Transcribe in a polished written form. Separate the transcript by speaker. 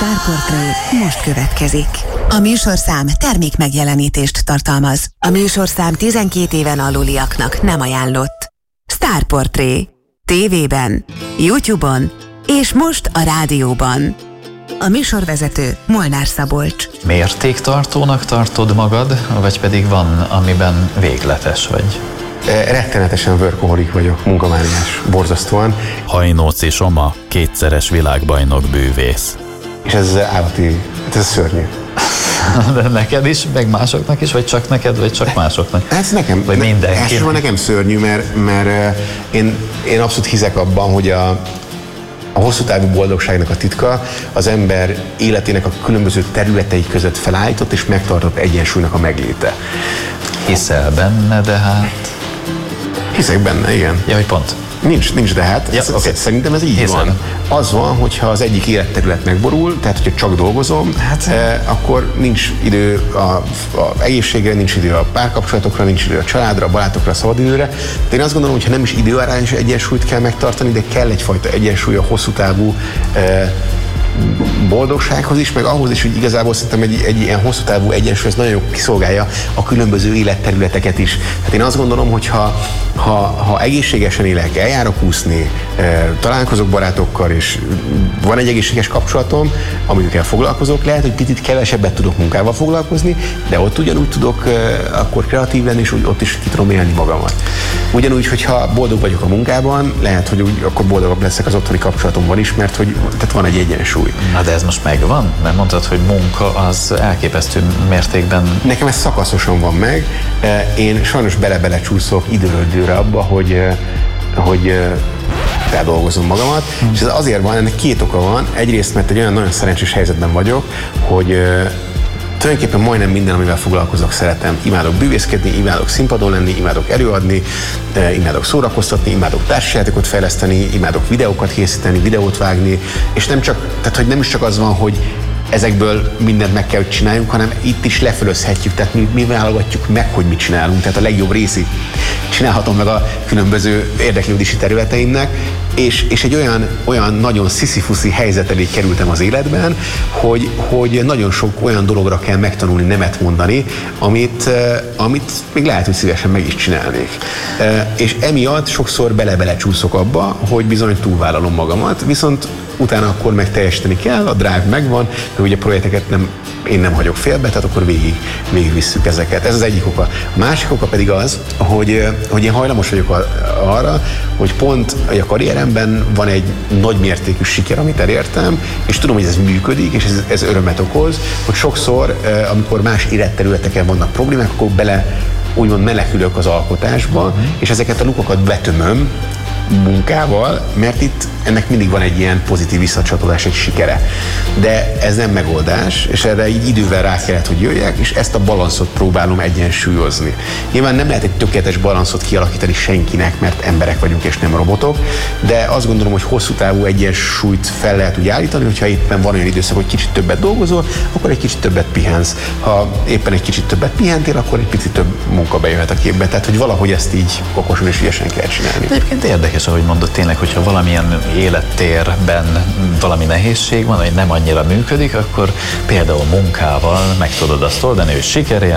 Speaker 1: Sztárportré most következik. A műsorszám termék megjelenítést tartalmaz. A műsorszám 12 éven aluliaknak nem ajánlott. Sztárportré. TV-ben, YouTube-on és most a rádióban. A műsorvezető Molnár Szabolcs.
Speaker 2: Mértéktartónak tartod magad, vagy pedig van, amiben végletes vagy?
Speaker 3: Rettenetesen workaholic vagyok, munkamániás, borzasztóan.
Speaker 2: Hajnóci Soma, 2-szeres világbajnok bűvész.
Speaker 3: És ez állati, ez szörnyű.
Speaker 2: De neked is, meg másoknak is, vagy csak neked, vagy csak másoknak?
Speaker 3: Ez nekem,
Speaker 2: vagy mindenki.
Speaker 3: Elsősorban nekem szörnyű, mert én abszolút hiszek abban, hogy a hosszú távú boldogságnak a titka az ember életének a különböző területei között felállított és megtartott egyensúlynak a megléte.
Speaker 2: Hiszel benne, de hát...
Speaker 3: Hiszek benne, igen.
Speaker 2: Ja, hogy pont.
Speaker 3: Nincs de hát.
Speaker 2: Ja, okay.
Speaker 3: Szerintem ez így
Speaker 2: Hiszem.
Speaker 3: van. Az van, hogyha az egyik életterület megborul, tehát hogyha csak dolgozom, akkor nincs idő a egészségre, nincs idő a párkapcsolatokra, nincs idő a családra, a barátokra, a szabadidőre. De én azt gondolom, hogy ha nem is időarányos egyensúlyt kell megtartani, de kell egyfajta egyensúly a hosszú távú boldogsághoz is, meg ahhoz is, hogy igazából szerintem egy ilyen hosszú távú egyensúly ez nagyon jól kiszolgálja a különböző életterületeket is. Tehát én azt gondolom, hogy ha egészségesen élek, eljárok úszni, találkozok barátokkal, és van egy egészséges kapcsolatom, amikkel foglalkozok, lehet, hogy picit kevesebbet tudok munkával foglalkozni, de ott ugyanúgy tudok akkor kreatív lenni, és ott is ki tudom élni magamat. Ugyanúgy, hogyha boldog vagyok a munkában, lehet, hogy akkor boldogabb leszek az otthoni kapcsolatomban is, mert hogy tehát van egy egyensúly.
Speaker 2: Na de ez most megvan? Mert mondtad, hogy munka az elképesztő mértékben...
Speaker 3: Nekem ez szakaszosan van meg. Én sajnos bele csúszok időről időre abba, hogy feldolgozom magamat, és ez azért van, ennek 2 oka van. Egyrészt, mert egy olyan nagyon szerencsés helyzetben vagyok, hogy tulajdonképpen majdnem minden, amivel foglalkozok, szeretem. Imádok bűvészkedni, imádok színpadon lenni, imádok előadni, imádok szórakoztatni, imádok társasjátékot fejleszteni, imádok videókat készíteni, videót vágni, és tehát hogy nem is csak az van, hogy ezekből mindent meg kell, hogy csináljunk, hanem itt is lefölözhetjük, tehát mi válogatjuk meg, hogy mit csinálunk, tehát a legjobb részét csinálhatom meg a különböző érdeklődési területeimnek, és egy olyan nagyon sziszifuszi helyzet elé kerültem az életben, hogy nagyon sok olyan dologra kell megtanulni nemet mondani, amit még lehet, hogy szívesen meg is csinálnék. És emiatt sokszor bele csúszok abba, hogy bizony túlvállalom magamat, viszont utána akkor meg teljesíteni kell, a drive megvan, de ugye a projekteket én nem hagyok félbe, tehát akkor végigvisszük ezeket. Ez az egyik oka. A másik oka pedig az, hogy én hajlamos vagyok arra, hogy pont a karrieremben van egy nagy mértékű siker, amit elértem, és tudom, hogy ez működik, és ez örömet okoz, hogy sokszor, amikor más életterületeken vannak problémák, akkor úgymond menekülök az alkotásba, és ezeket a lukokat betömöm munkával, mert itt ennek mindig van egy ilyen pozitív visszacsatolás, egy sikere. De ez nem megoldás, és erre így idővel rá kellett, hogy jöjjek, és ezt a balanszot próbálom egyensúlyozni. Nyilván nem lehet egy tökéletes balanszot kialakítani senkinek, mert emberek vagyunk és nem robotok, de azt gondolom, hogy hosszú távú egyensúlyt fel lehet úgy állítani, hogyha éppen van olyan időszak, hogy kicsit többet dolgozol, akkor egy kicsit többet pihensz. Ha éppen egy kicsit többet pihentél, akkor egy picit több munka bejöhet a képbe. Tehát, hogy valahogy ezt így okosan és ügyesen kell csinálni.
Speaker 2: Egyébként érdekes, ahogy mondod, tényleg, hogyha valamilyen élettérben valami nehézség van, vagy nem annyira működik, akkor például munkával meg tudod azt oldani, hogy sikerélmény,